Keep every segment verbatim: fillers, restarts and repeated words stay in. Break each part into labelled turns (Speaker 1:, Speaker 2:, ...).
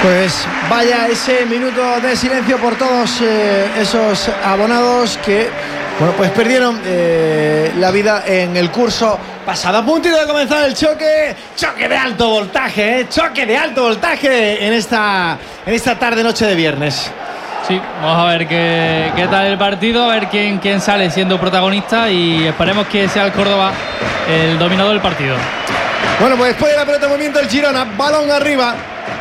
Speaker 1: Pues vaya ese minuto de silencio por todos eh, esos abonados que, bueno, pues perdieron eh, la vida en el curso pasado. A puntito de comenzar el choque, choque de alto voltaje, eh, choque de alto voltaje en esta, en esta tarde noche de viernes.
Speaker 2: Sí, vamos a ver qué, qué tal el partido, a ver quién, quién sale siendo protagonista y esperemos que sea el Córdoba el dominador del partido.
Speaker 1: Bueno, pues después de la pelota de movimiento el Girona, balón arriba,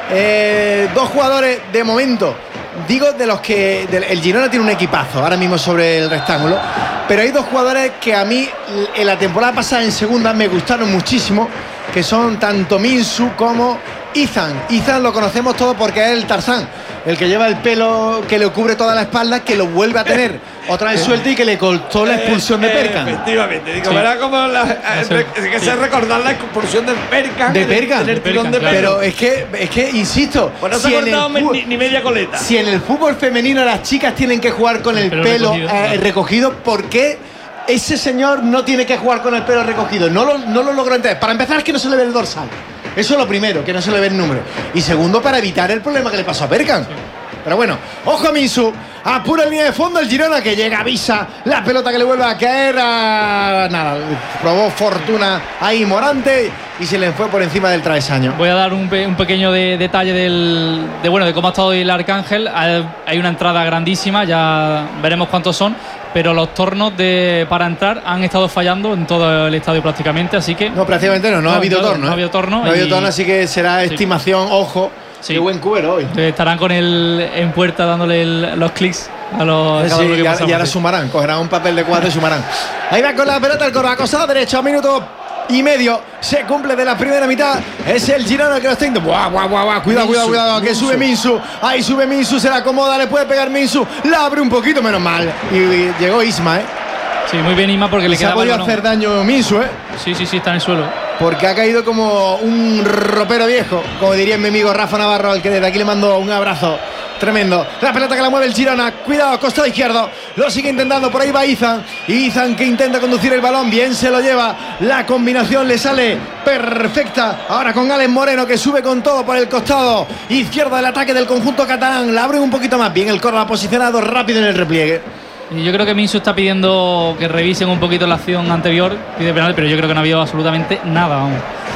Speaker 1: eh, dos jugadores de momento, digo de los que de, el Girona tiene un equipazo ahora mismo sobre el rectángulo, pero hay dos jugadores que a mí en la temporada pasada en segunda me gustaron muchísimo, que son tanto Minsu como Izan. Izan lo conocemos todos porque es el Tarzán, el que lleva el pelo que le cubre toda la espalda, que lo vuelve a tener otra vez suelto y que le costó la expulsión de Perkan.
Speaker 3: Efectivamente, digo,
Speaker 2: Sí.
Speaker 3: verá como la, eh, que se recordar la expulsión del Perkan.
Speaker 1: De Perkan,
Speaker 3: del tirón de
Speaker 2: claro.
Speaker 3: pelo.
Speaker 1: Pero es que, es que insisto,
Speaker 3: Pues no se
Speaker 1: si
Speaker 3: ha
Speaker 1: en el
Speaker 3: cortado
Speaker 1: fútbol-
Speaker 3: ni, ni media coleta.
Speaker 1: Si en el fútbol femenino las chicas tienen que jugar con el,
Speaker 2: El pelo
Speaker 1: pelo,
Speaker 2: recogido,
Speaker 1: eh,
Speaker 2: claro.
Speaker 1: recogido, ¿por qué ese señor no tiene que jugar con el pelo recogido? No lo, no lo logro entender. Para empezar, es que no se le ve el dorsal. Eso es lo primero, que no se le ve el número. Y segundo, para evitar el problema que le pasó a Perkan. Sí. Pero bueno, ojo a Minsu, apura el línea de fondo el Girona, que llega, avisa la pelota que le vuelve a caer a... Nada, probó fortuna ahí Morante y se le fue por encima del travesaño.
Speaker 2: Voy a dar un, pe un pequeño de, detalle del, de, bueno, de cómo ha estado el Arcángel. Hay una entrada grandísima, ya veremos cuántos son, pero los tornos de, para entrar han estado fallando en todo el estadio prácticamente, así que...
Speaker 1: No, prácticamente no, no, no ha habido
Speaker 2: claro,
Speaker 1: torno.
Speaker 2: No ha habido torno.
Speaker 1: No ha habido
Speaker 2: y...
Speaker 1: torno, así que será
Speaker 2: sí.
Speaker 1: estimación, ojo.
Speaker 2: Sí.
Speaker 1: Qué buen cubero hoy.
Speaker 2: Entonces estarán con él en puerta dándole el, los clics a los... a cada
Speaker 1: Sí,
Speaker 2: uno que
Speaker 1: y, ahora,
Speaker 2: pasamos,
Speaker 1: y ahora
Speaker 2: sí.
Speaker 1: sumarán, cogerán un papel de cuadro y sumarán. Ahí va con la pelota el Córdoba, costado derecho, a minuto y medio. Se cumple de la primera mitad. Es el Girona que lo está yendo. Buah, buah, buah, buah. Cuidado,
Speaker 3: Minsu,
Speaker 1: cuidado, cuidado. Que
Speaker 3: Minsu.
Speaker 1: sube Minsu. Ahí sube Minsu, se la acomoda, le puede pegar Minsu. La abre un poquito, menos mal. Y, y llegó Isma, ¿eh?
Speaker 2: Sí, muy bien Isma porque le
Speaker 1: Se ha
Speaker 2: queda
Speaker 1: podido
Speaker 2: balón.
Speaker 1: hacer daño Minsu, ¿eh?
Speaker 2: Sí, sí, sí, está en el suelo.
Speaker 1: Porque ha caído como un ropero viejo, como diría mi amigo Rafa Navarro, al que desde aquí le mando un abrazo tremendo. La pelota que la mueve el Girona, cuidado, costado izquierdo, lo sigue intentando, por ahí va Izan, Izan que intenta conducir el balón, bien se lo lleva, la combinación le sale perfecta, ahora con Alex Moreno que sube con todo por el costado izquierdo del ataque del conjunto catalán, la abre un poquito más, bien el Córdoba posicionado rápido en el repliegue.
Speaker 2: Y yo creo que Minsu está pidiendo que revisen un poquito la acción anterior, pide penal, pero yo creo que no ha habido absolutamente nada. Vamos.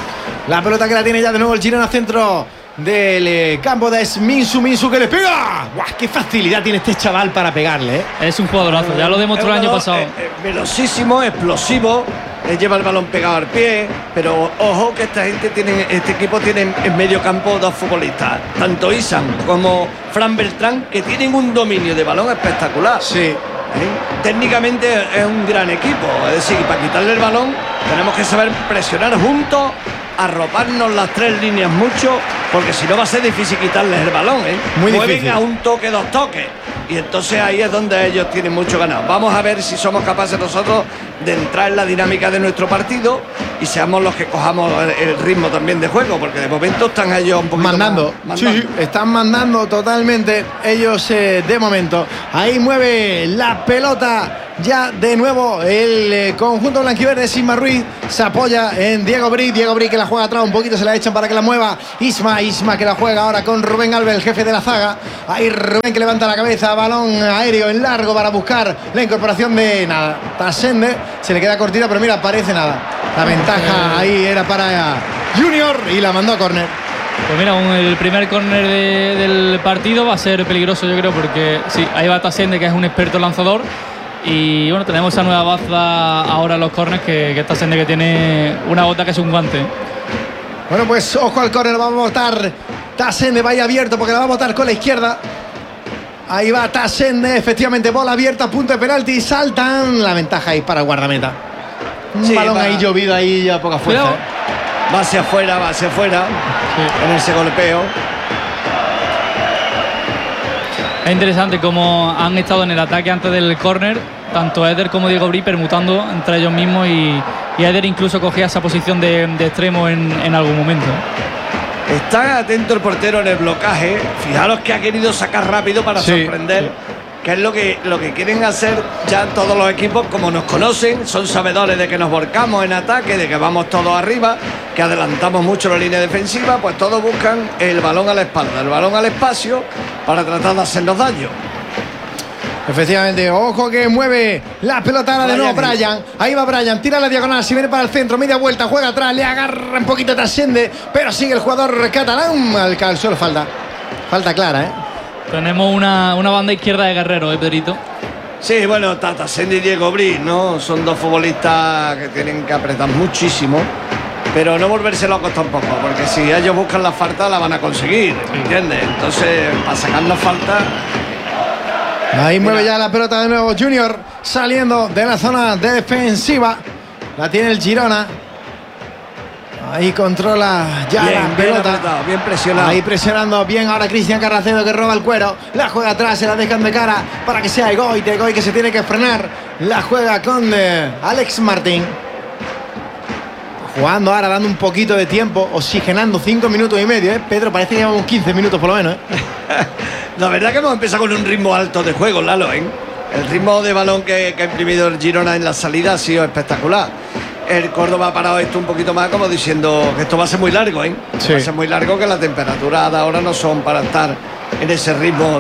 Speaker 1: La pelota que la tiene ya de nuevo el Girona centro del eh, campo de Minsu, Minsu que le pega. ¡Guau! ¡Qué facilidad tiene este chaval para pegarle! ¿eh?
Speaker 2: Es un jugadorazo, ya lo demostró el año pasado.
Speaker 3: Eh, eh, velocísimo, explosivo, eh, lleva el balón pegado al pie, pero ojo que esta gente tiene, este equipo tiene en medio campo dos futbolistas, tanto Isan como Fran Beltrán, que tienen un dominio de balón espectacular.
Speaker 1: Sí.
Speaker 3: ¿Eh? Técnicamente es un gran equipo, es decir, para quitarle el balón tenemos que saber presionar juntos, arroparnos las tres líneas mucho, porque si no va a ser difícil quitarles el balón, ¿eh?
Speaker 1: Muy
Speaker 3: Mueven
Speaker 1: difícil.
Speaker 3: a un toque, dos toques, y entonces ahí es donde ellos tienen mucho ganado. Vamos a ver si somos capaces nosotros de entrar en la dinámica de nuestro partido y seamos los que cojamos el, el ritmo también de juego, porque de momento están ellos un poquito
Speaker 1: Mandando.
Speaker 3: más-
Speaker 1: Sí, sí, están mandando totalmente ellos eh, de momento. Ahí mueve la pelota ya de nuevo el eh, conjunto blanquiverde. Isma Ruiz se apoya en Diego Bri. Diego Bri que la juega atrás un poquito, se la echan para que la mueva Isma. Isma que la juega ahora con Rubén Alves, el jefe de la zaga. Ahí Rubén que levanta la cabeza, balón aéreo en largo para buscar la incorporación de nada. Tasende se le queda cortita, pero mira, parece nada. La ventaja ahí era para Junior y la mandó a córner.
Speaker 2: Pues mira, un- el primer córner de- del partido va a ser peligroso, yo creo, porque sí, ahí va Tasende, que es un experto lanzador. Y bueno, tenemos esa nueva baza ahora en los córners, que, que Tasende que tiene una bota que es un guante.
Speaker 1: Bueno, pues ojo al córner, va a botar Tasende, vaya abierto porque la va a botar con la izquierda. Ahí va Tasende, efectivamente, bola abierta, punto de penalti, saltan. La ventaja ahí para el guardameta. Un
Speaker 3: Sí,
Speaker 1: balón
Speaker 3: va.
Speaker 1: ahí llovido, ahí ya poca fuerza.
Speaker 2: Cuidado.
Speaker 1: ¿eh?
Speaker 3: Va hacia afuera, va hacia afuera
Speaker 2: Sí.
Speaker 3: en ese golpeo.
Speaker 2: Es interesante cómo han estado en el ataque antes del córner, tanto Eder como Diego Bri permutando entre ellos mismos, y, y Eder incluso cogía esa posición de, de extremo en, en algún momento.
Speaker 3: Está atento el portero en el blocaje. Fijaros que ha querido sacar rápido para
Speaker 1: Sí,
Speaker 3: sorprender. que es lo que, lo que quieren hacer ya todos los equipos, como nos conocen, son sabedores de que nos volcamos en ataque, de que vamos todos arriba, que adelantamos mucho la línea defensiva, pues todos buscan el balón a la espalda, el balón al espacio para tratar de hacernos daño.
Speaker 1: Efectivamente, ojo que mueve la pelota ahora de nuevo Brian. Ahí va Brian, tira la diagonal, si viene para el centro, media vuelta, juega atrás, le agarra un poquito, trasciende, pero sigue el jugador catalán. Al, al suelo falta. Falta clara, ¿eh?
Speaker 2: Tenemos una, una banda izquierda de Guerrero, ¿eh, Pedrito?
Speaker 3: Sí, bueno, Tatasende y Diego Briz, ¿no? Son dos futbolistas que tienen que apretar muchísimo, pero no volverse locos tampoco, porque si ellos buscan la falta la van a conseguir, ¿entiendes? Entonces, para sacarnos falta...
Speaker 1: Ahí mueve ya la pelota de nuevo Junior, saliendo de la zona defensiva. La tiene el Girona. Ahí controla ya
Speaker 3: bien,
Speaker 1: la pelota.
Speaker 3: Bien, apretado, bien presionado.
Speaker 1: Ahí presionando bien ahora Cristian Carracedo, que roba el cuero. La juega atrás, se la dejan de cara para que sea Egoy. Egoy que se tiene que frenar. La juega con eh, Alex Martín. Jugando ahora, dando un poquito de tiempo, oxigenando cinco minutos y medio, ¿eh? Pedro, parece que llevamos quince minutos por lo menos, ¿eh?
Speaker 3: La verdad que hemos empezado con un ritmo alto de juego, Lalo, ¿eh? El ritmo de balón que, que ha imprimido el Girona en la salida ha sido espectacular. El Córdoba ha parado esto un poquito más, como diciendo que esto va a ser muy largo, ¿eh? Sí. Va a ser muy largo, que las temperaturas de ahora no son para estar en ese ritmo.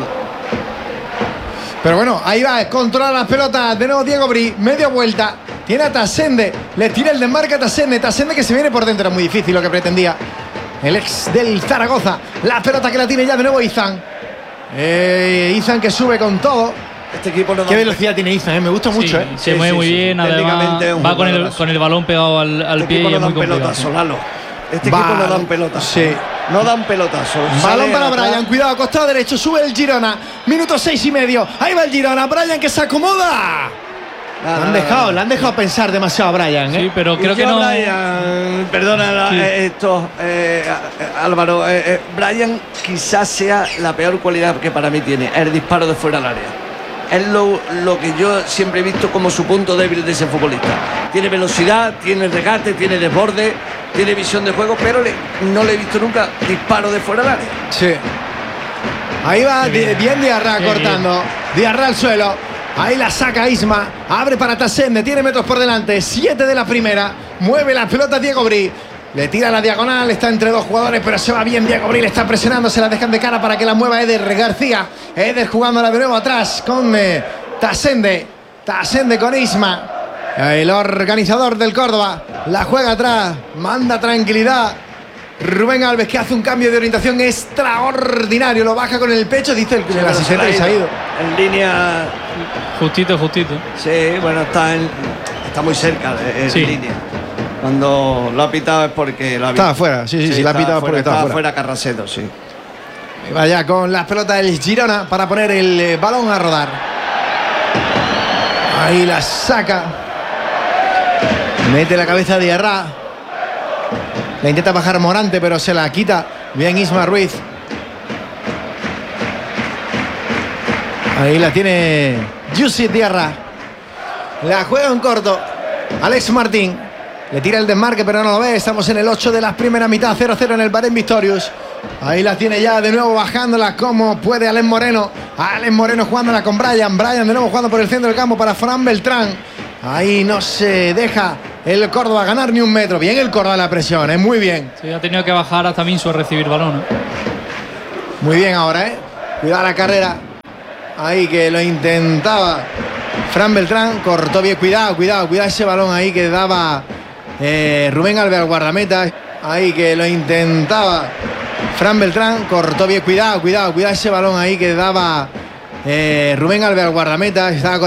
Speaker 1: Pero bueno, ahí va, controla las pelotas de nuevo Diego Briz, media vuelta, tiene a Tassende, le tira el desmarque a Tassende, Tassende que se viene por dentro, era muy difícil lo que pretendía el ex del Zaragoza. La pelota que la tiene ya de nuevo Izan, eh, Izan que sube con todo.
Speaker 3: Este equipo no
Speaker 1: Qué velocidad tiene Izan, eh, me gusta mucho.
Speaker 2: Sí,
Speaker 1: eh.
Speaker 2: se
Speaker 3: sí,
Speaker 2: mueve
Speaker 3: sí,
Speaker 2: muy
Speaker 3: sí.
Speaker 2: bien, además va con el, con el balón pegado al, al
Speaker 3: este
Speaker 2: pie y
Speaker 3: no
Speaker 2: es muy
Speaker 3: dan
Speaker 2: complicado.
Speaker 3: Pelotazo, Lalo. Este
Speaker 1: Va,
Speaker 3: equipo no da un pelotazo.
Speaker 1: Sí.
Speaker 3: No da un pelotazo.
Speaker 1: Balón para
Speaker 3: atrás.
Speaker 1: Brian, cuidado, costado derecho, sube el Girona. Minuto seis y medio. Ahí va el Girona, Brian que se acomoda.
Speaker 3: Nada,
Speaker 1: Le han
Speaker 3: nada,
Speaker 1: dejado,
Speaker 3: nada.
Speaker 1: le han dejado pensar demasiado a Brian, ¿eh?
Speaker 2: Sí, pero creo
Speaker 3: Y
Speaker 2: que
Speaker 3: yo,
Speaker 2: no.
Speaker 3: Brian, perdona
Speaker 2: Sí.
Speaker 3: eh, esto, eh, Álvaro. Eh, eh, Brian quizás sea la peor cualidad que para mí tiene, el disparo de fuera del área. Es lo, lo que yo siempre he visto como su punto débil de ese futbolista. Tiene velocidad, tiene regate, tiene desborde, tiene visión de juego, pero le, no le he visto nunca disparo de fuera del área.
Speaker 1: Sí. Ahí va bien, bien Diarra
Speaker 2: Qué
Speaker 1: cortando. Diarra al suelo. Ahí la saca Isma. Abre para Tassende. Tiene metros por delante. Siete de la primera. Mueve la pelota Diego Briz. Le tira la diagonal. Está entre dos jugadores, pero se va bien Diego Briz. Le está presionando. Se la dejan de cara para que la mueva Eder García. Eder jugándola de nuevo atrás con eh, Tassende. Tassende con Isma. El organizador del Córdoba. La juega atrás. Manda tranquilidad. Rubén Alves, que hace un cambio de orientación extraordinario, lo baja con el pecho, dice el,
Speaker 3: Sí,
Speaker 1: el asistente,
Speaker 3: se
Speaker 1: se ha ido.
Speaker 3: En línea.
Speaker 2: Justito, justito.
Speaker 3: Sí, bueno, está, en, está muy cerca de en
Speaker 2: Sí.
Speaker 3: línea. Cuando lo ha pitado es porque lo ha
Speaker 1: Estaba fuera, sí, sí, sí, la ha pitado porque estaba
Speaker 3: estaba
Speaker 1: fuera.
Speaker 3: fuera Carracedo, sí.
Speaker 1: Y vaya con las pelotas del Girona para poner el eh, balón a rodar. Ahí la saca. Mete la cabeza de Diarra. La intenta bajar Morante, pero se la quita. Bien Isma Ruiz. Ahí la tiene Yusuf Diarra. La juega en corto. Alex Martín. Le tira el desmarque, pero no lo ve. Estamos en el ocho de la primera mitad. cero cero en el Bahrein Victorious. Ahí la tiene ya de nuevo bajándola como puede Alex Moreno. Alex Moreno jugándola con Brian. Brian de nuevo jugando por el centro del campo para Fran Beltrán. Ahí no se deja el Córdoba ganar ni un metro. Bien el Córdoba la presión, ¿eh? Muy bien.
Speaker 2: Sí, ha tenido que bajar hasta Minso a recibir balón, ¿eh?
Speaker 1: Muy bien ahora, ¿eh? Cuidado la carrera. Ahí que lo intentaba Fran Beltrán. Cortó bien. Cuidado, cuidado, cuidado ese balón ahí que daba eh, Rubén Alves al guardameta. Ahí que lo intentaba Fran Beltrán. Cortó bien. Cuidado, cuidado, cuidado ese balón ahí que daba eh, Rubén Alves al guardameta. Estaba